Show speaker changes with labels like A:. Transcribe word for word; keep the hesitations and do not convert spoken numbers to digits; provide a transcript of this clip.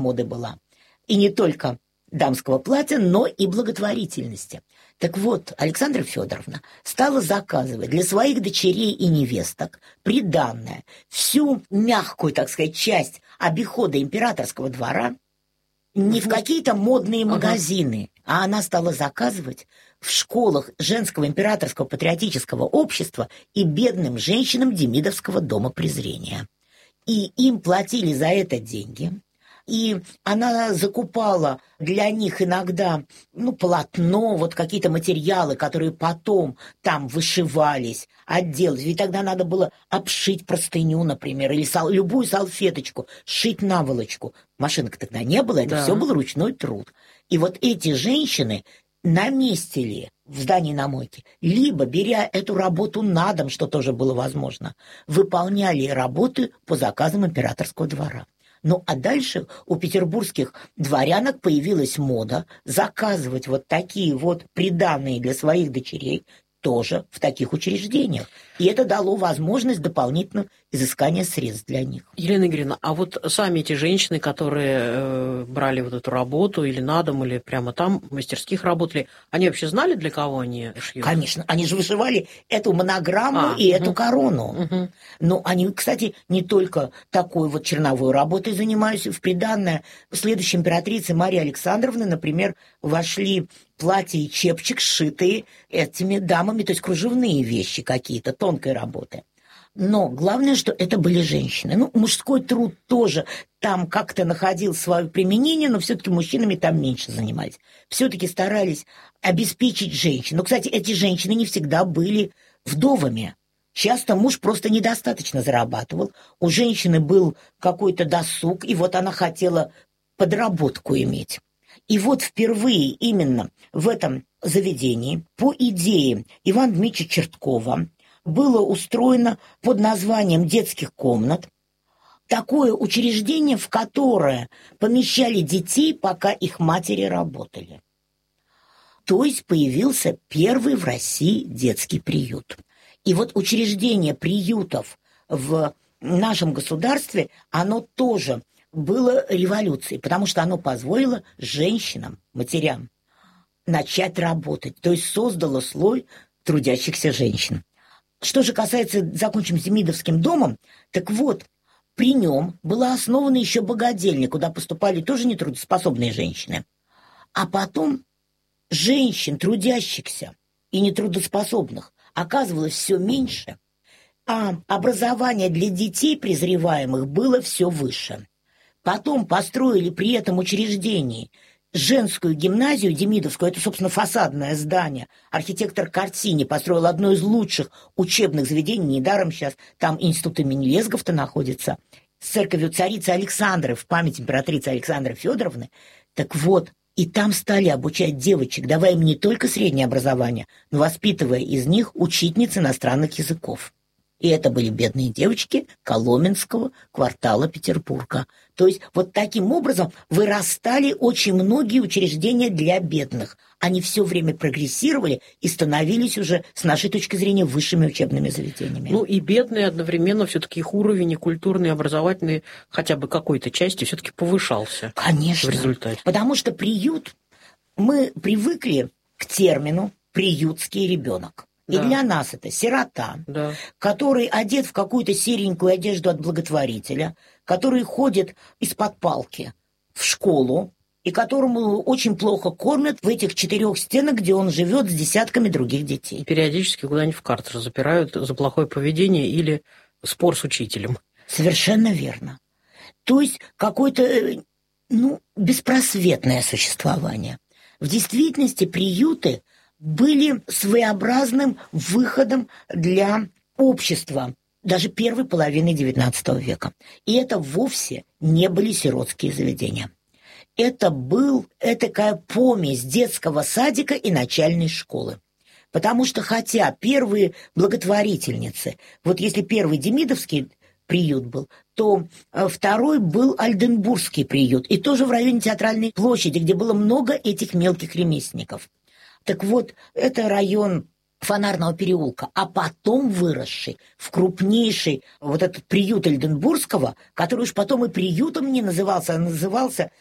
A: моды была. И не только дамского платья, но и благотворительности. Так вот, Александра Федоровна стала заказывать для своих дочерей и невесток приданное, всю мягкую, так сказать, часть обихода императорского двора не в какие-то модные магазины, ага. а она стала заказывать в школах женского императорского патриотического общества и бедным женщинам Демидовского дома презрения. И им платили за это деньги. И она закупала для них иногда, ну, полотно, вот какие-то материалы, которые потом там вышивались, отделать. Ведь тогда надо было обшить простыню, например, или сал, любую салфеточку, сшить наволочку. Машинок тогда не было, это да. все был ручной труд. И вот эти женщины на месте ли в здании на мойке, либо, беря эту работу на дом, что тоже было возможно, выполняли работы по заказам императорского двора. Ну, а дальше у петербургских дворянок появилась мода заказывать вот такие вот приданые для своих дочерей тоже в таких учреждениях. И это дало возможность дополнительного изыскания средств для них.
B: Елена Игоревна, а вот сами эти женщины, которые э, брали вот эту работу или на дом, или прямо там в мастерских работали, они вообще знали, для кого они шьют?
A: Конечно, они же вышивали эту монограмму а, и угу. эту корону. Угу. Но они, кстати, не только такой вот черновой работой занимались. В приданное следующей императрицы Марии Александровны, например, вошли платья и чепчик, сшитые этими дамами, то есть кружевные вещи какие-то, тонкой работы. Но главное, что это были женщины. Ну, мужской труд тоже там как-то находил свое применение, но все-таки мужчинами там меньше занимались. Все-таки старались обеспечить женщин. Но, кстати, эти женщины не всегда были вдовами. Часто муж просто недостаточно зарабатывал. У женщины был какой-то досуг, и вот она хотела подработку иметь. И вот впервые именно в этом заведении по идее Ивана Дмитриевича Черткова было устроено под названием детских комнат такое учреждение, в которое помещали детей, пока их матери работали. То есть появился первый в России детский приют. И вот учреждение приютов в нашем государстве, оно тоже было революцией, потому что оно позволило женщинам, матерям начать работать, то есть создало слой трудящихся женщин. Что же касается, закончим с Демидовским домом, так вот, при нем была основана еще богадельня, куда поступали тоже нетрудоспособные женщины. А потом женщин, трудящихся и нетрудоспособных, оказывалось все меньше, а образование для детей презреваемых было все выше. Потом построили при этом учреждении женскую гимназию Демидовскую, это, собственно, фасадное здание. Архитектор Картини построил одно из лучших учебных заведений, недаром сейчас там институт имени Лесгов-то находится, с церковью царицы Александры в память императрицы Александры Федоровны. Так вот, и там стали обучать девочек, давая им не только среднее образование, но воспитывая из них учительниц иностранных языков. И это были бедные девочки Коломенского квартала Петербурга. То есть вот таким образом вырастали очень многие учреждения для бедных. Они все время прогрессировали и становились уже, с нашей точки зрения, высшими учебными заведениями.
B: Ну и бедные одновременно все-таки их уровень и культурный, и образовательный хотя бы какой-то части все-таки повышался.
A: Конечно.
B: В результате.
A: Потому что приют, мы привыкли к термину «приютский ребенок». И да. для нас это сирота, да. который одет в какую-то серенькую одежду от благотворителя, который ходит из-под палки в школу, и которому очень плохо кормят в этих четырех стенах, где он живет с десятками других детей.
B: Периодически куда-нибудь в карцер запирают за плохое поведение или спор с учителем.
A: Совершенно верно. То есть какое-то, ну, беспросветное существование. В действительности приюты были своеобразным выходом для общества даже первой половины девятнадцатого века. И это вовсе не были сиротские заведения. Это был этакая помесь детского садика и начальной школы. Потому что хотя первые благотворительницы, вот если первый Демидовский приют был, то второй был Альденбургский приют, и тоже в районе Театральной площади, где было много этих мелких ремесленников. Так вот, это район Фонарного переулка, а потом выросший в крупнейший вот этот приют Эльденбургского, который уж потом и приютом не назывался, а назывался